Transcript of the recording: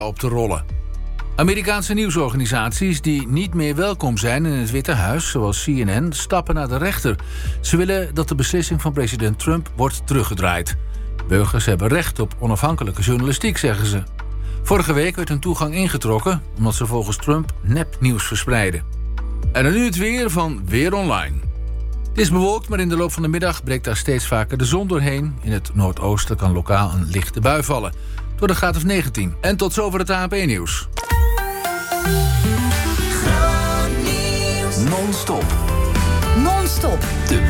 op te rollen. Amerikaanse nieuwsorganisaties die niet meer welkom zijn in het Witte Huis, zoals CNN, stappen naar de rechter. Ze willen dat de beslissing van president Trump wordt teruggedraaid. Burgers hebben recht op onafhankelijke journalistiek, zeggen ze. Vorige week werd hun toegang ingetrokken omdat ze volgens Trump nepnieuws verspreiden. En dan nu het weer van Weer Online. Het is bewolkt, maar in de loop van de middag breekt daar steeds vaker de zon doorheen. In het noordoosten kan lokaal een lichte bui vallen. Door de graad of 19. En tot zover het ANP-nieuws. Non-stop. Non-stop. De